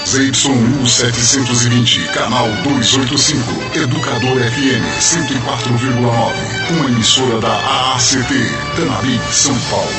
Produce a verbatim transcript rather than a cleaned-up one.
Z Y U setecentos e vinte, canal duzentos e oitenta e cinco, Educador F M cento e quatro vírgula nove, uma emissora da A A C T, Tanabi, São Paulo.